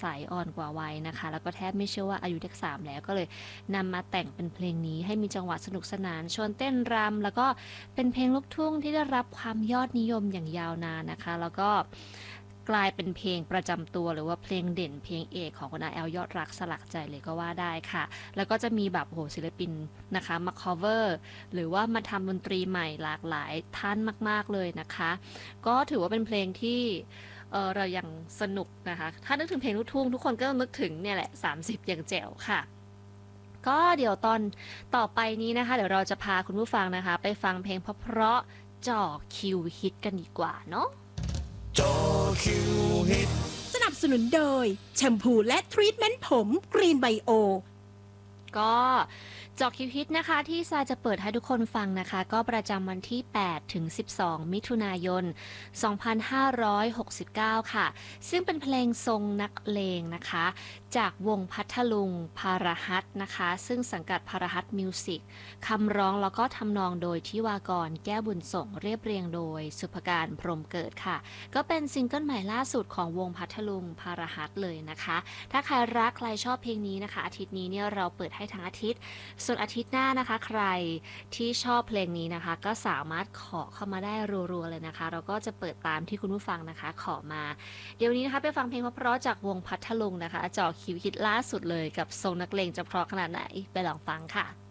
ใสอ่อนกว่าวัยนะคะแล้วก็แทบไม่เชื่อว่าอายุเลข3แล้วก็เลยนำมาแต่งเป็นเพลงนี้ให้มีจังหวะสนุกสนานชวนเต้นรำแล้วก็เป็นเพลงลูกทุ่งที่ได้รับความยอดนิยมอย่างยาวนานนะคะแล้วก็กลายเป็นเพลงประจำตัวหรือว่าเพลงเด่นเพลงเอกของคุณอาแอลยอดรักสลักใจเลยก็ว่าได้ค่ะแล้วก็จะมีแบบโหศิลปินนะคะมา cover หรือว่ามาทำดนตรีใหม่หลากหลายท่านมากๆเลยนะคะก็ถือว่าเป็นเพลงที่เรายังสนุกนะคะถ้านึกถึงเพลงลูกทุ่งทุกคนก็ต้องนึกถึงเนี่ยแหละ30อย่างแจ๋วค่ะก็เดี๋ยวตอนต่อไปนี้นะคะเดี๋ยวเราจะพาคุณผู้ฟังนะคะไปฟังเพลงเพราะๆจ่อคิวฮิตกันดีกว่าเนาะจอคิวฮิตสนับสนุนโดยแชมพูและทรีทเมนต์ผมกรีนไบโอก็จอกคิวฮิตนะคะที่ซายจะเปิดให้ทุกคนฟังนะคะก็ประจำวันที่8ถึง12มิถุนายน2569ค่ะซึ่งเป็นเพลงทรงนักเลงนะคะจากวงพัทลุงพารหัสนะคะซึ่งสังกัดพารหัสมิวสิกคำร้องแล้วก็ทำนองโดยทิวากรแก้วบุญส่งเรียบเรียงโดยสุภการพรหมเกิดค่ะก็เป็นซิงเกิลใหม่ล่าสุดของวงพัทลุงพารหัสเลยนะคะถ้าใครรักใครชอบเพลงนี้นะคะอาทิตย์นี้เนี่ยเราเปิดให้ทั้งอาทิตย์ส่วนอาทิตย์หน้านะคะใครที่ชอบเพลงนี้นะคะก็สามารถขอเข้ามาได้รัวๆเลยนะคะเราก็จะเปิดตามที่คุณผู้ฟังนะคะขอมาเดี๋ยวนี้นะคะไปฟังเพลงเพราะๆจากวงพัทลุงนะคะจ่อคิวฮิตล่าสุดเลยกับทรงนักเลงจะเพราะขนาดไหนไปลองฟังค่ะ